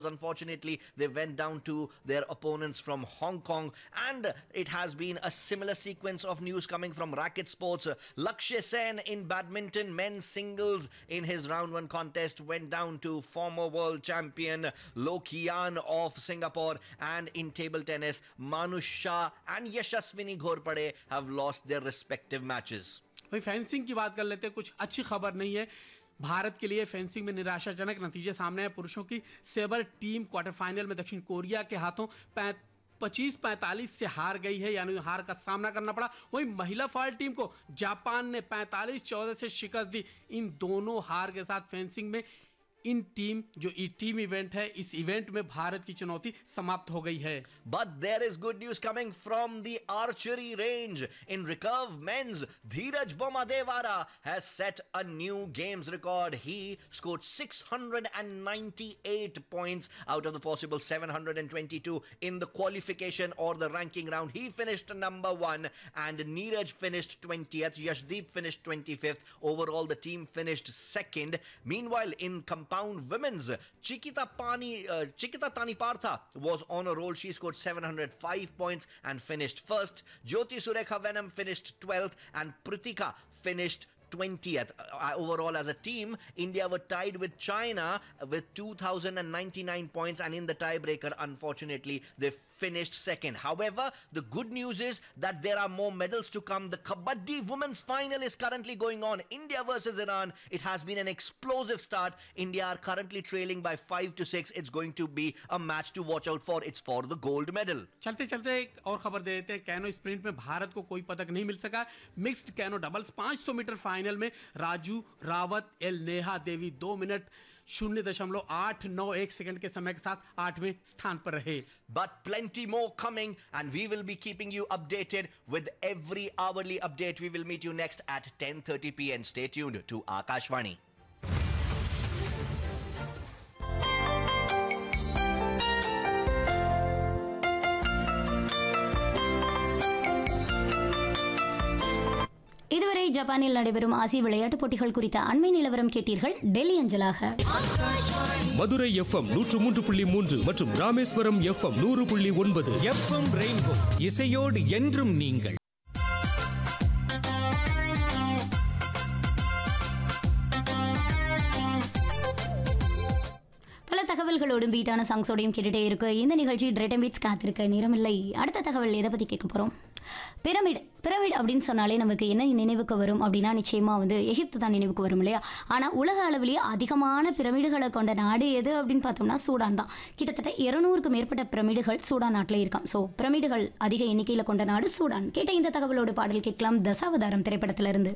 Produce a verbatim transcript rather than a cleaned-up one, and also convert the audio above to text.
Unfortunately, they went down to their opponents from Hong Kong, and it has been a similar sequence of news coming from Racket Sports. Lakshya Sen in badminton men's singles in his round one contest went down to former world champion Lo Qian of Singapore, and in table tennis, Manush Shah and Yashaswini Ghorpade have lost their respective matches. भाई fencing की बात कर लेते हैं। कुछ अच्छी खबर नहीं है भारत के लिए। फेंसिंग में निराशाजनक नतीजे सामने आए। पुरुषों की सेबर टीम क्वार्टर फाइनल में दक्षिण कोरिया के हाथों पच्चीस पैंतालीस से हार गई है, यानी हार का सामना करना पड़ा। वहीं महिला फाइल टीम को जापान ने पैंतालीस चौदह से शिकस्त दी। इन दोनों हार के साथ फेंसिंग में इन टीम जो टीम इवेंट है, इस इवेंट में भारत की चुनौती समाप्त हो गई है। But there is good news coming from the archery range. In recurve men's, Dheeraj Bommadewara has set a new games record. He scored six hundred ninety-eight points out of the possible seven hundred twenty-two in the qualification or the ranking round. He finished number one, and Neeraj finished twentieth. Yashdeep finished twenty-fifth. Overall, the team finished second. Meanwhile, in comparison Pound women's, Chikita Pani, uh, Chikita Tani Partha was on a roll. She scored seven hundred five points and finished first. Jyoti Surekha Venom finished twelfth, and Pritika finished twentieth. Uh, overall, as a team, India were tied with China with two thousand ninety-nine points, and in the tiebreaker, unfortunately, they finished second. However, the good news is that there are more medals to come. The Kabaddi women's final is currently going on. India versus Iran. It has been an explosive start. India are currently trailing by five to six. It's going to be a match to watch out for. It's for the gold medal. चलते चलते एक और खबर दे देते हैं। Canoe sprint में भारत को कोई पदक नहीं मिल सका। मिक्स्ड कैनो डबल्स पाँच सौ मीटर फाइनल में राजू रावत एल नेहा देवी दो मिनट शून्य दशमलव आठ नौ एक सेकंड के समय के साथ आठवें स्थान पर रहे। But plenty more coming, and we will be keeping you updated with every hourly update. We will meet you next at ten thirty p m. Stay tuned to Akashvani. இதுவரை ஜப்பானில் நடைபெறும் ஆசிய விளையாட்டுப் போட்டிகள் குறித்த அண்மை நிலவரம் கேட்டீர்கள். டெல்லி அஞ்சலாக. மதுரை எஃப்எம் நூற்று மூன்று புள்ளி மூன்று மற்றும் ராமேஸ்வரம் எஃப்எம் நூறு புள்ளி ஒன்பது. எஃப்எம் ரெயின்போ இசையோடு என்றும் நீங்கள். பல தகவல்களோடும் பீட்டான சாங்ஸோடையும் கேட்டுட்டே இருக்கு இந்த நிகழ்ச்சி டிரெட்டன் பீட்ஸ் காத்திருக்க நேரமில்லை. அடுத்த தகவல் எதை பற்றி கேட்க போகிறோம்? பிரமிட் பிரமிட் அப்படின்னு சொன்னாலே நமக்கு என்ன நினைவுக்கு வரும் அப்படின்னா நிச்சயமாக வந்து எகிப்து தான் நினைவுக்கு வரும் இல்லையா? ஆனால் உலக அளவிலேயே அதிகமான பிரமிடுகளை கொண்ட நாடு எது அப்படின்னு பார்த்தோம்னா சூடான் தான். கிட்டத்தட்ட இருநூறுக்கும் மேற்பட்ட பிரமிடுகள் சூடான் நாட்டில் இருக்காம். ஸோ பிரமிடுகள் அதிக எண்ணிக்கையில் கொண்ட நாடு சூடான். கேட்ட இந்த தகவலோடு பாடல் கேட்கலாம் தசாவதாரம் திரைப்படத்திலிருந்து.